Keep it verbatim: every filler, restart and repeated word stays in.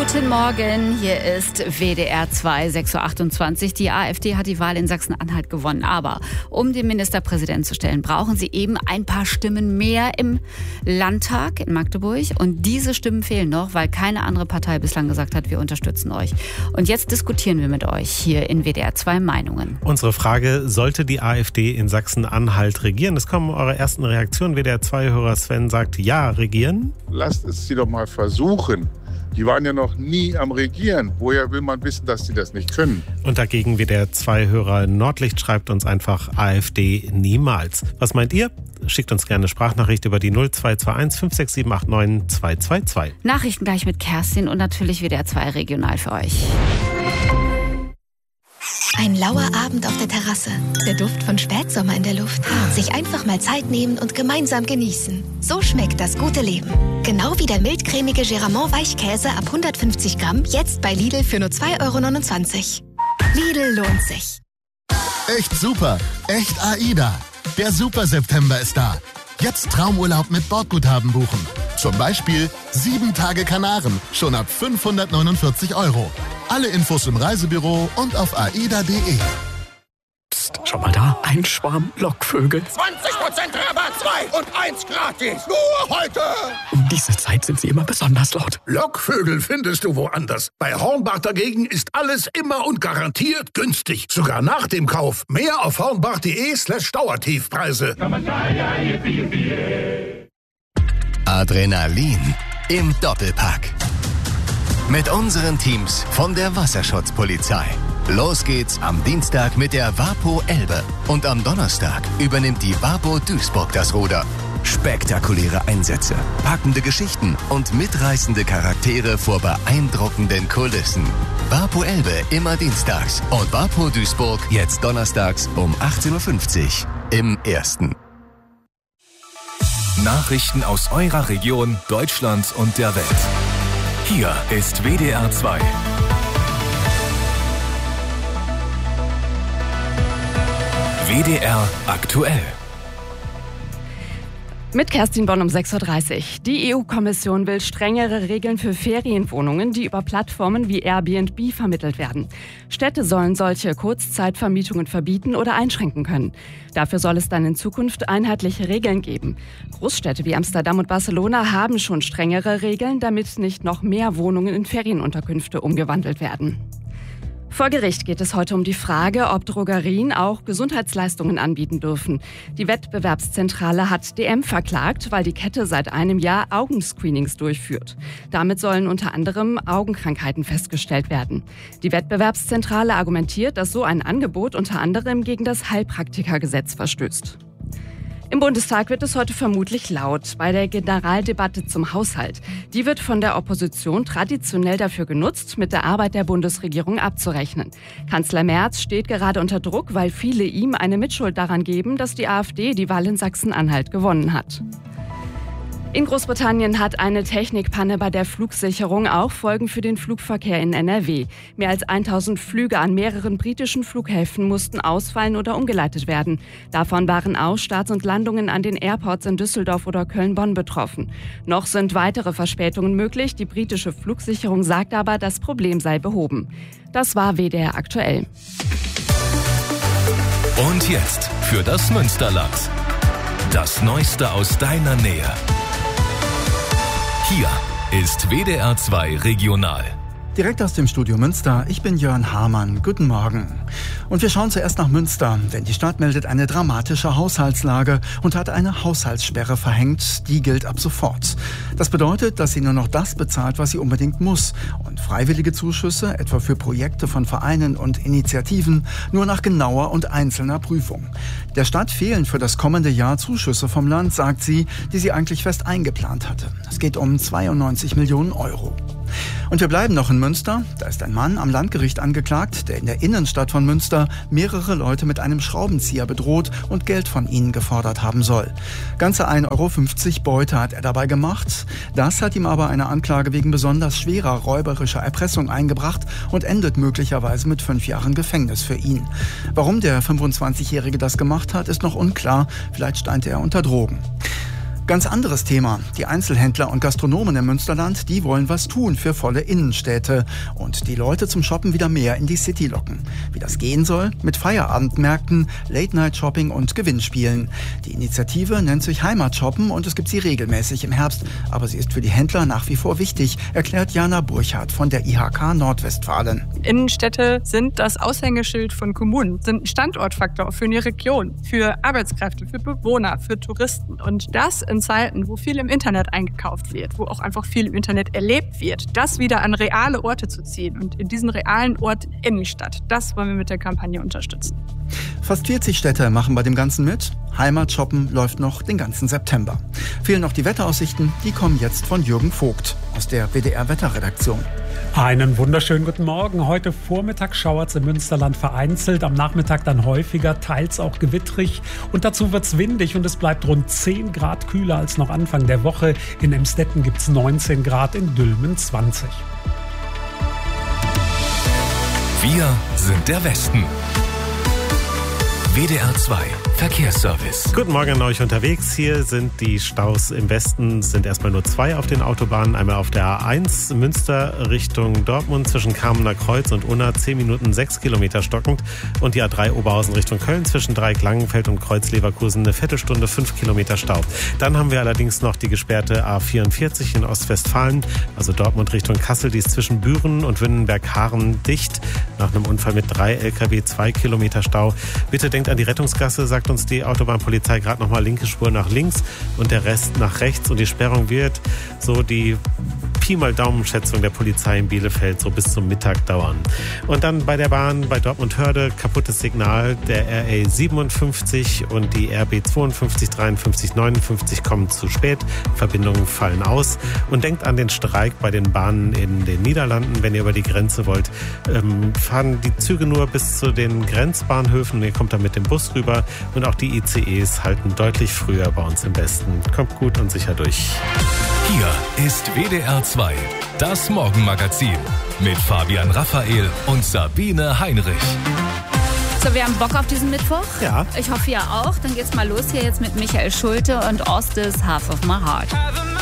Guten Morgen, hier ist W D R zwei, sechs Uhr achtundzwanzig. Die AfD hat die Wahl in Sachsen-Anhalt gewonnen. Aber um den Ministerpräsidenten zu stellen, brauchen sie eben ein paar Stimmen mehr im Landtag in Magdeburg. Und diese Stimmen fehlen noch, weil keine andere Partei bislang gesagt hat, wir unterstützen euch. Und jetzt diskutieren wir mit euch hier in W D R zwei Meinungen. Unsere Frage, sollte die AfD in Sachsen-Anhalt regieren? Es kommen eure ersten Reaktionen. W D R zwei-Hörer Sven sagt, ja, regieren. Lasst es sie doch mal versuchen. Die waren ja noch nie am Regieren. Woher will man wissen, dass sie das nicht können? Und dagegen W D R zwei-Hörer Nordlicht schreibt uns einfach AfD niemals. Was meint ihr? Schickt uns gerne eine Sprachnachricht über die null zwei zwei eins fünf sechs sieben acht neun zwei zwei zwei. Nachrichten gleich mit Kerstin und natürlich W D R zwei regional für euch. Ein lauer Abend auf der Terrasse, der Duft von Spätsommer in der Luft. Sich einfach mal Zeit nehmen und gemeinsam genießen. So schmeckt das gute Leben. Genau wie der mildcremige Geramont Weichkäse ab hundertfünfzig Gramm, jetzt bei Lidl für nur zwei Euro neunundzwanzig. Lidl lohnt sich. Echt super, echt AIDA. Der Super September ist da. Jetzt Traumurlaub mit Bordguthaben buchen. Zum Beispiel sieben Tage Kanaren, schon ab fünfhundertneunundvierzig Euro. Alle Infos im Reisebüro und auf aida punkt de. Psst, schau mal da, ein Schwarm Lockvögel. zwanzig Prozent Rabatt, zwei und eins gratis. Nur heute. Um diese Zeit sind sie immer besonders laut. Lockvögel findest du woanders. Bei Hornbach dagegen ist alles immer und garantiert günstig. Sogar nach dem Kauf. Mehr auf hornbach punkt de slash Dauertiefpreise. Adrenalin im Doppelpack. Mit unseren Teams von der Wasserschutzpolizei. Los geht's am Dienstag mit der Wapo Elbe. Und am Donnerstag übernimmt die Wapo Duisburg das Ruder. Spektakuläre Einsätze, packende Geschichten und mitreißende Charaktere vor beeindruckenden Kulissen. Wapo Elbe immer dienstags und Wapo Duisburg jetzt donnerstags um achtzehn Uhr fünfzig im Ersten. Nachrichten aus eurer Region, Deutschland und der Welt. Hier ist W D R zwei. W D R aktuell. Mit Kerstin Bonn um sechs Uhr dreißig. Die E U-Kommission will strengere Regeln für Ferienwohnungen, die über Plattformen wie Airbnb vermittelt werden. Städte sollen solche Kurzzeitvermietungen verbieten oder einschränken können. Dafür soll es dann in Zukunft einheitliche Regeln geben. Großstädte wie Amsterdam und Barcelona haben schon strengere Regeln, damit nicht noch mehr Wohnungen in Ferienunterkünfte umgewandelt werden. Vor Gericht geht es heute um die Frage, ob Drogerien auch Gesundheitsleistungen anbieten dürfen. Die Wettbewerbszentrale hat D M verklagt, weil die Kette seit einem Jahr Augenscreenings durchführt. Damit sollen unter anderem Augenkrankheiten festgestellt werden. Die Wettbewerbszentrale argumentiert, dass so ein Angebot unter anderem gegen das Heilpraktikergesetz verstößt. Im Bundestag wird es heute vermutlich laut bei der Generaldebatte zum Haushalt. Die wird von der Opposition traditionell dafür genutzt, mit der Arbeit der Bundesregierung abzurechnen. Kanzler Merz steht gerade unter Druck, weil viele ihm eine Mitschuld daran geben, dass die AfD die Wahl in Sachsen-Anhalt gewonnen hat. In Großbritannien hat eine Technikpanne bei der Flugsicherung auch Folgen für den Flugverkehr in N R W. Mehr als tausend Flüge an mehreren britischen Flughäfen mussten ausfallen oder umgeleitet werden. Davon waren auch Starts und Landungen an den Airports in Düsseldorf oder Köln-Bonn betroffen. Noch sind weitere Verspätungen möglich. Die britische Flugsicherung sagt aber, das Problem sei behoben. Das war W D R aktuell. Und jetzt für das Münsterland. Das Neueste aus deiner Nähe. Hier ist W D R zwei Regional. Direkt aus dem Studio Münster, ich bin Jörn Hamann. Guten Morgen. Und wir schauen zuerst nach Münster, denn die Stadt meldet eine dramatische Haushaltslage und hat eine Haushaltssperre verhängt. Die gilt ab sofort. Das bedeutet, dass sie nur noch das bezahlt, was sie unbedingt muss. Und freiwillige Zuschüsse, etwa für Projekte von Vereinen und Initiativen, nur nach genauer und einzelner Prüfung. Der Stadt fehlen für das kommende Jahr Zuschüsse vom Land, sagt sie, die sie eigentlich fest eingeplant hatte. Es geht um zweiundneunzig Millionen Euro. Und wir bleiben noch in Münster. Da ist ein Mann am Landgericht angeklagt, der in der Innenstadt von Münster mehrere Leute mit einem Schraubenzieher bedroht und Geld von ihnen gefordert haben soll. Ganze ein Euro fünfzig Beute hat er dabei gemacht. Das hat ihm aber eine Anklage wegen besonders schwerer räuberischer Erpressung eingebracht und endet möglicherweise mit fünf Jahren Gefängnis für ihn. Warum der fünfundzwanzigjährige das gemacht hat, ist noch unklar. Vielleicht stand er unter Drogen. Ganz anderes Thema. Die Einzelhändler und Gastronomen im Münsterland, die wollen was tun für volle Innenstädte und die Leute zum Shoppen wieder mehr in die City locken. Wie das gehen soll? Mit Feierabendmärkten, Late-Night-Shopping und Gewinnspielen. Die Initiative nennt sich Heimatshoppen und es gibt sie regelmäßig im Herbst. Aber sie ist für die Händler nach wie vor wichtig, erklärt Jana Burchardt von der I H K Nordwestfalen. Innenstädte sind das Aushängeschild von Kommunen, sind ein Standortfaktor für eine Region, für Arbeitskräfte, für Bewohner, für Touristen. Und das in Zeiten, wo viel im Internet eingekauft wird, wo auch einfach viel im Internet erlebt wird, das wieder an reale Orte zu ziehen und in diesen realen Ort Innenstadt, das wollen wir mit der Kampagne unterstützen. Fast vierzig Städte machen bei dem Ganzen mit. Heimatshoppen läuft noch den ganzen September. Fehlen noch die Wetteraussichten, die kommen jetzt von Jürgen Vogt aus der W D R-Wetterredaktion. Einen wunderschönen guten Morgen. Heute Vormittag schauert es im Münsterland vereinzelt, am Nachmittag dann häufiger, teils auch gewittrig. Und dazu wird es windig und es bleibt rund zehn Grad kühler als noch Anfang der Woche. In Emstetten gibt es neunzehn Grad, in Dülmen zwanzig. Wir sind der Westen. W D R zwei Verkehrsservice. Guten Morgen an euch unterwegs. Hier sind die Staus im Westen. Es sind erstmal nur zwei auf den Autobahnen. Einmal auf der A eins Münster Richtung Dortmund zwischen Kamener Kreuz und Unna. zehn Minuten sechs Kilometer stockend. Und die A drei Oberhausen Richtung Köln zwischen Dreieck Langenfeld und Kreuz Leverkusen eine Viertelstunde, fünf Kilometer Stau. Dann haben wir allerdings noch die gesperrte A vierundvierzig in Ostwestfalen. Also Dortmund Richtung Kassel. Die ist zwischen Büren und Wünnenberg-Haaren dicht. Nach einem Unfall mit drei L K W, zwei Kilometer Stau. Bitte denkt an die Rettungsgasse, sagt uns die Autobahnpolizei gerade nochmal linke Spur nach links und der Rest nach rechts. Und die Sperrung wird, so die Pi mal Daumenschätzung der Polizei in Bielefeld, so bis zum Mittag dauern. Und dann bei der Bahn bei Dortmund-Hörde kaputtes Signal. Der R A siebenundfünfzig und die R B zweiundfünfzig, dreiundfünfzig, neunundfünfzig kommen zu spät. Verbindungen fallen aus. Und denkt an den Streik bei den Bahnen in den Niederlanden. Wenn ihr über die Grenze wollt, ähm, fahren die Züge nur bis zu den Grenzbahnhöfen. Ihr kommt dann mit dem Bus rüber. Und auch die I C Es halten deutlich früher bei uns im Westen. Kommt gut und sicher durch. Hier ist W D R zwei, das Morgenmagazin mit Fabian Raphael und Sabine Heinrich. So, wir haben Bock auf diesen Mittwoch. Ja. Ich hoffe, ihr auch. Dann geht's mal los hier jetzt mit Michael Schulte und Ostis Half of My Heart.